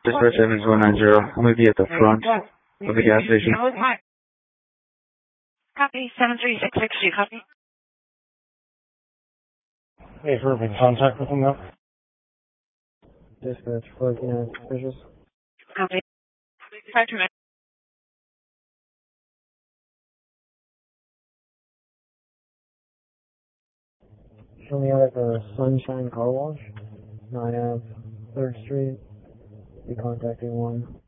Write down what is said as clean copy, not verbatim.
Dispatch 7490. I'm going to be at the front of the gas station. Copy, 73662, copy. Hey, Irving, contact with him now? Dispatch 49 suspicious. Copy. 529. Show me out at the Sunshine Car Wash, 9 Ave, 3rd Street. Be contacting 1.